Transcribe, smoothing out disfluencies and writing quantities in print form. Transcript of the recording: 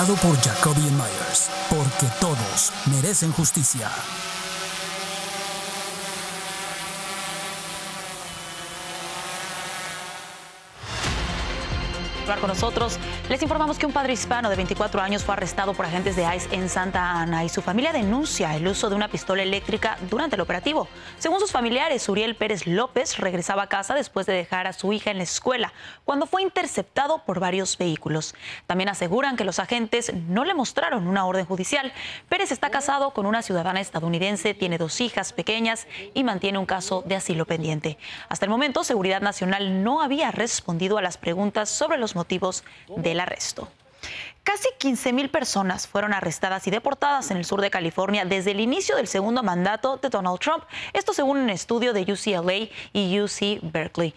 presentado por Jacoby & Myers, porque todos merecen justicia. Con nosotros, les informamos que un padre hispano de 24 años fue arrestado por agentes de ICE en Santa Ana y su familia denuncia el uso de una pistola eléctrica durante el operativo. Según sus familiares, Uriel Pérez López regresaba a casa después de dejar a su hija en la escuela cuando fue interceptado por varios vehículos. También aseguran que los agentes no le mostraron una orden judicial. Pérez está casado con una ciudadana estadounidense, tiene 2 hijas pequeñas y mantiene un caso de asilo pendiente. Hasta el momento, Seguridad Nacional no había respondido a las preguntas sobre los motivos del arresto. Casi 15,000 personas fueron arrestadas y deportadas en el sur de California desde el inicio del segundo mandato de Donald Trump. Esto según un estudio de UCLA y UC Berkeley.